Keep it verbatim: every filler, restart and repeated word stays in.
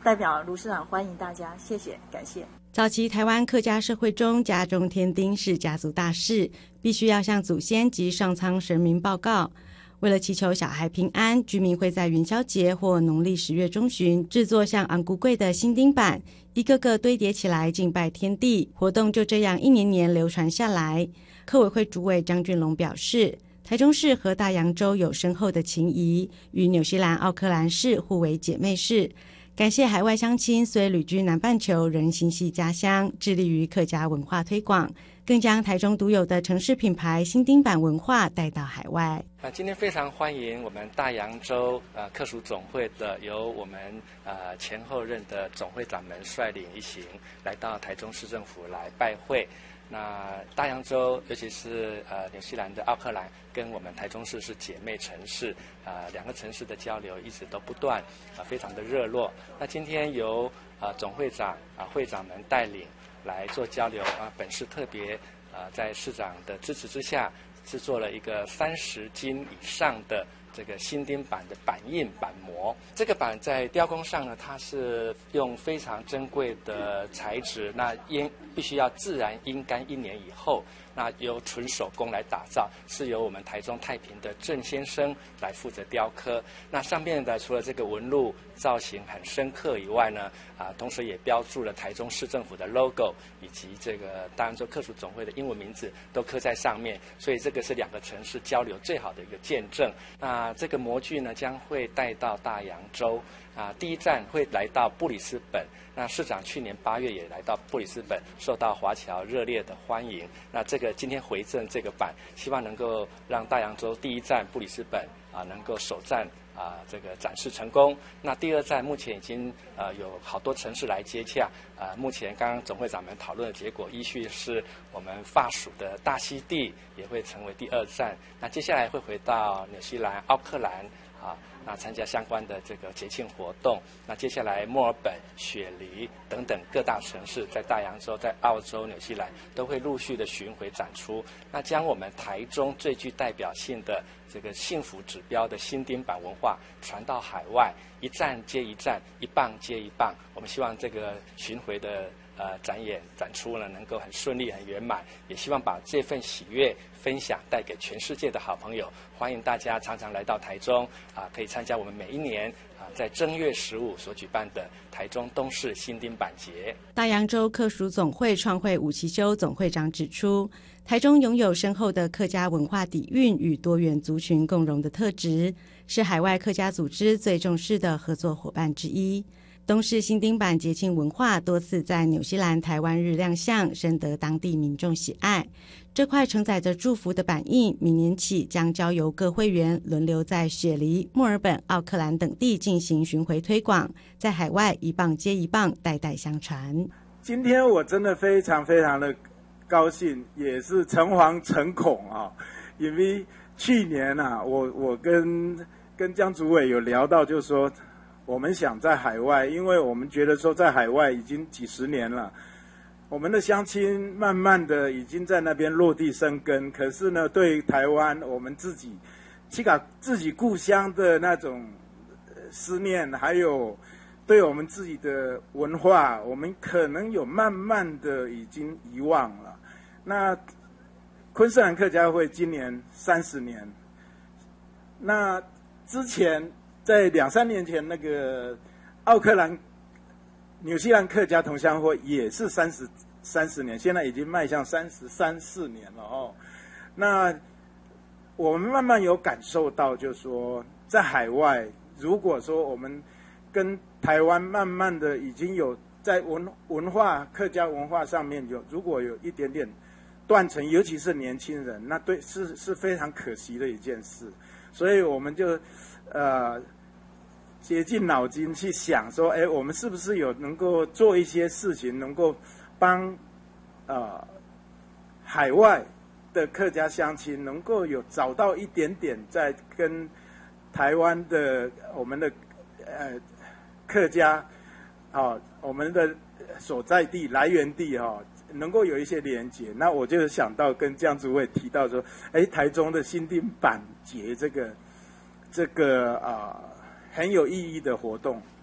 代表卢市长欢迎大家，谢谢，感谢。 早期台湾客家社会中，家中添丁是家族大事，必须要向祖先及上苍神明报告。为了祈求小孩平安，居民会在元宵节或农历十月中旬制作像昂古贵的新丁板，一个个堆叠起来敬拜天地。活动就这样一年年流传下来。客委会主委张俊龙表示，台中市和大洋洲有深厚的情谊，与纽西兰奥克兰市互为姐妹市。感谢海外乡亲虽旅居南半球，仍心系家乡，致力于客家文化推广，更将台中独有的城市品牌新丁板文化带到海外。 呃，今天非常欢迎我们大洋洲呃客属总会的由我们呃前后任的总会长们率领一行来到台中市政府来拜会。那大洋洲，尤其是呃纽西兰的奥克兰，跟我们台中市是姐妹城市，呃两个城市的交流一直都不断，啊、呃、非常的热络。那今天由呃总会长啊、呃、会长们带领来做交流啊、呃，本市特别呃在市长的支持之下，制作了一个三十斤以上的这个新丁板的板印板模。这个板在雕工上呢，它是用非常珍贵的材质，那阴必须要自然阴干一年以后，那由纯手工来打造，是由我们台中太平的郑先生来负责雕刻。那上面的除了这个纹路造型很深刻以外呢，啊，同时也标注了台中市政府的 logo 以及这个大洋洲客属总会的英文名字都刻在上面，所以这个是两个城市交流最好的一个见证。那这个模具呢将会带到大洋洲啊，第一站会来到布里斯本。那市长去年八月也来到布里斯本，受到华侨热烈的欢迎。那这个今天回赠这个板，希望能够让大洋洲第一站布里斯本啊能够首站啊这个展示成功。那第二站目前已经呃有好多城市来接洽，呃目前刚刚总会长们讨论的结果，依序是我们法属的大溪地也会成为第二站。那接下来会回到纽西兰奥克兰啊，那参加相关的这个节庆活动。那接下来墨尔本、雪梨等等各大城市，在大洋洲、在澳洲、纽西兰都会陆续的巡回展出。那将我们台中最具代表性的这个幸福指标的新丁板文化传到海外，一站接一站，一棒接一棒。我们希望这个巡回的呃展演展出呢能够很顺利、很圆满，也希望把这份喜悦分享带给全世界的好朋友。欢迎大家常常来到台中啊，可以参加我们每一年啊在正月十五所举办的台中东市新丁板节。 大洋洲客属总会创会伍其修总会长指出，台中拥有深厚的客家文化底蕴与多元族群共融的特质，是海外客家组织最重视的合作伙伴之一。东市新丁板节庆文化多次在纽西兰台湾日亮相，深得当地民众喜爱。这块承载着祝福的板印，明年起将交由各会员轮流在雪梨、墨尔本、奥克兰等地进行巡回推广，在海外一棒接一棒，代代相传。 今天我真的非常非常的高兴，也是诚惶诚恐啊，因为去年啊，我我跟跟江主委有聊到，就是说我们想在海外，因为我们觉得说在海外已经几十年了，我们的乡亲慢慢的已经在那边落地生根，可是呢，对台湾我们自己去把自己故乡的那种思念，还有对我们自己的文化，我们可能有慢慢的已经遗忘了。那昆士兰客家会今年三十年，那之前在两三年前那个奥克兰纽西兰客家同乡会也是三十三十年，现在已经迈向三十三四年了哦。那我们慢慢有感受到，就是说在海外，如果说我们跟台湾慢慢的已经有在文文化客家文化上面有如果有一点点断层，尤其是年轻人，那对是是非常可惜的一件事。所以我们就呃竭尽脑筋去想说，哎，我们是不是有能够做一些事情，能够帮呃海外的客家乡亲能够有找到一点点在跟台湾的我们的呃客家啊、哦、我们的所在地来源地哈、哦，能够有一些连结。那我就想到跟江主委提到说，哎，台中的新丁板节这个这个啊、呃、很有意义的活动。